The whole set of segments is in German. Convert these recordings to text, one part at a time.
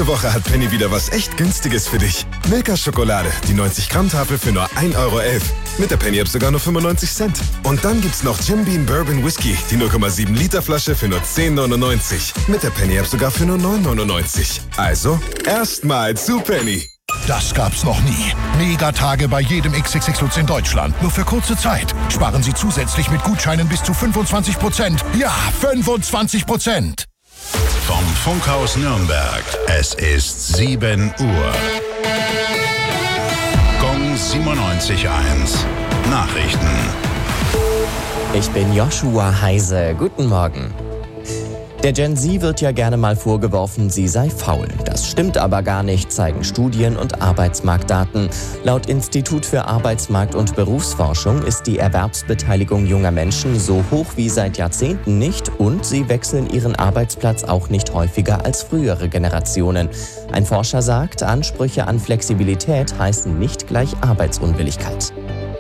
Diese Woche hat Penny wieder was echt Günstiges für dich. Milka-Schokolade, die 90-Gramm-Tafel für nur 1,11 Euro. Mit der Penny-App sogar nur 95 Cent. Und dann gibt's noch Jim Beam Bourbon Whisky, die 0,7 Liter Flasche für nur 10,99. Mit der Penny-App sogar für nur 9,99. Also, erstmal zu Penny. Das gab's noch nie. Megatage bei jedem XXX-Lutz in Deutschland. Nur für kurze Zeit. Sparen Sie zusätzlich mit Gutscheinen bis zu 25%. Ja, 25%. Vom Funkhaus Nürnberg. Es ist 7 Uhr. Gong 97.1. Nachrichten. Ich bin Joshua Heise. Guten Morgen. Der Gen Z wird ja gerne mal vorgeworfen, sie sei faul. Das stimmt aber gar nicht, zeigen Studien und Arbeitsmarktdaten. Laut Institut für Arbeitsmarkt- und Berufsforschung ist die Erwerbsbeteiligung junger Menschen so hoch wie seit Jahrzehnten nicht und sie wechseln ihren Arbeitsplatz auch nicht häufiger als frühere Generationen. Ein Forscher sagt, Ansprüche an Flexibilität heißen nicht gleich Arbeitsunwilligkeit.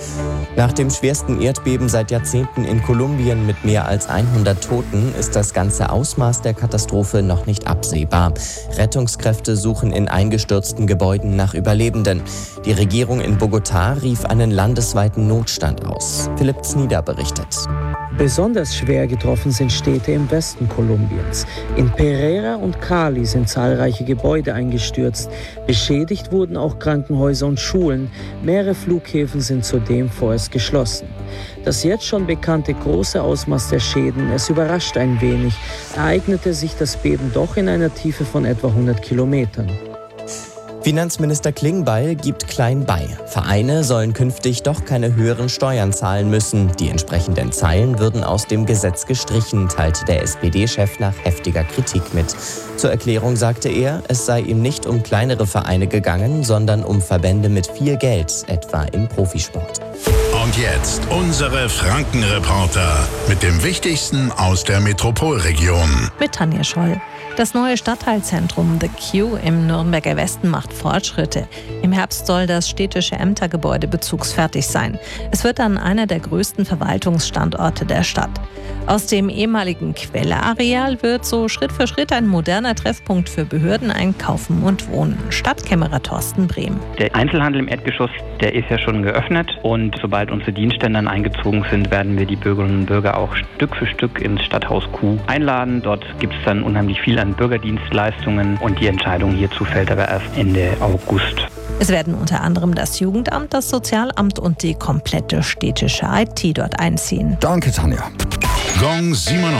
Nach dem schwersten Erdbeben seit Jahrzehnten in Kolumbien mit mehr als 100 Toten ist das ganze Ausmaß der Katastrophe noch nicht absehbar. Rettungskräfte suchen in eingestürzten Gebäuden nach Überlebenden. Die Regierung in Bogotá rief einen landesweiten Notstand aus. Philipp Znieder berichtet. Besonders schwer getroffen sind Städte im Westen Kolumbiens. In Pereira und Cali sind zahlreiche Gebäude eingestürzt. Beschädigt wurden auch Krankenhäuser und Schulen. Mehrere Flughäfen sind zudem vorerst geschlossen. Das jetzt schon bekannte große Ausmaß der Schäden, es überrascht ein wenig, ereignete sich das Beben doch in einer Tiefe von etwa 100 Kilometern. Finanzminister Klingbeil gibt klein bei. Vereine sollen künftig doch keine höheren Steuern zahlen müssen. Die entsprechenden Zeilen würden aus dem Gesetz gestrichen, teilte der SPD-Chef nach heftiger Kritik mit. Zur Erklärung sagte er, es sei ihm nicht um kleinere Vereine gegangen, sondern um Verbände mit viel Geld, etwa im Profisport. Und jetzt unsere Frankenreporter mit dem Wichtigsten aus der Metropolregion. Mit Tanja Scholl. Das neue Stadtteilzentrum The Q im Nürnberger Westen macht Fortschritte. Im Herbst soll das städtische Ämtergebäude bezugsfertig sein. Es wird dann einer der größten Verwaltungsstandorte der Stadt. Aus dem ehemaligen Quelleareal wird so Schritt für Schritt ein moderner Treffpunkt für Behörden, Einkaufen und Wohnen. Stadtkämmerer Thorsten Brehm. Der Einzelhandel im Erdgeschoss, der ist ja schon geöffnet und sobald unsere Dienststände dann eingezogen sind, werden wir die Bürgerinnen und Bürger auch Stück für Stück ins Stadthaus Q einladen. Dort gibt es dann unheimlich viel an Bürgerdienstleistungen und die Entscheidung hierzu fällt aber erst Ende August. Es werden unter anderem das Jugendamt, das Sozialamt und die komplette städtische IT dort einziehen. Danke, Tanja. Gong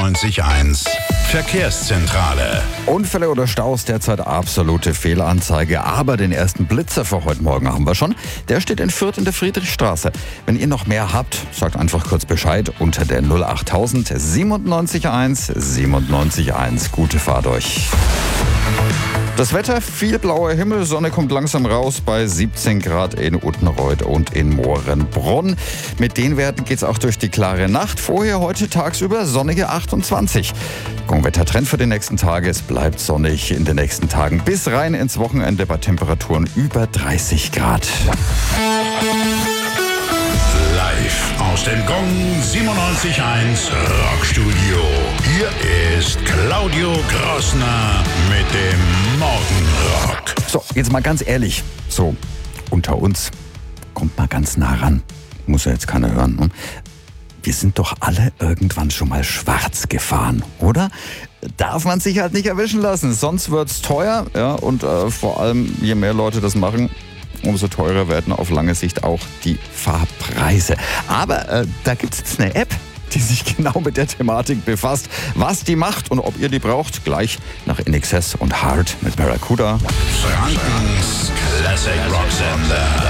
97.1. Verkehrszentrale. Unfälle oder Staus derzeit absolute Fehlanzeige, aber den ersten Blitzer für heute Morgen haben wir schon. Der steht in Fürth in der Friedrichstraße. Wenn ihr noch mehr habt, sagt einfach kurz Bescheid unter der 08000 97.1 97.1. Gute Fahrt euch. Das Wetter, viel blauer Himmel, Sonne kommt langsam raus bei 17 Grad in Uttenreuth und in Mohrenbrunn. Mit den Werten geht's auch durch die klare Nacht. Vorher heute tagsüber sonnige 28. Wettertrend für die nächsten Tage. Es bleibt sonnig in den nächsten Tagen bis rein ins Wochenende bei Temperaturen über 30 Grad. Live aus dem Gong 97.1 Rockstudio. Hier ist Claudio Grossner mit dem Morgenrock. So, jetzt mal ganz ehrlich, so unter uns, kommt mal ganz nah ran. Muss ja jetzt keiner hören, ne? Wir sind doch alle irgendwann schon mal schwarz gefahren, oder? Darf man sich halt nicht erwischen lassen, sonst wird's teuer. Ja, und vor allem, je mehr Leute das machen, umso teurer werden auf lange Sicht auch die Fahrpreise. Aber da gibt's jetzt eine App, die sich genau mit der Thematik befasst. Was die macht und ob ihr die braucht, gleich nach INXS und Hard mit Barracuda. Frankens Classic Rock Sender.